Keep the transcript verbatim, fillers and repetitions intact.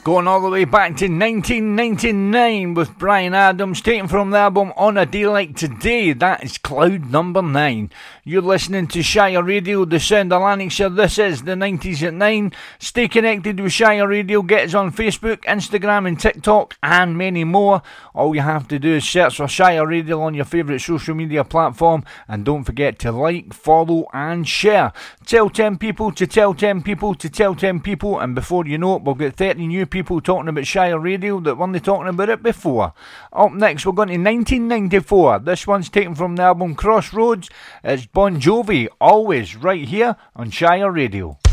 Going all the way back to nineteen ninety-nine with Bryan Adams, taken from the album On a Day Like Today. That is Cloud Number nine. You're listening to Shire Radio, the sound of Lanarkshire. This is the nineties at nine. Stay connected with Shire Radio. Get us on Facebook, Instagram and TikTok and many more. All you have to do is search for Shire Radio on your favourite social media platform, and don't forget to like, follow and share. Tell ten people to tell ten people to tell ten people, and before you know it, we'll get thirty new people talking about Shire Radio that weren't talking about it before. Up next, we're going to nineteen ninety-four. This one's taken from the album Crossroads. It's Bon Jovi, Always, right here on Shire Radio.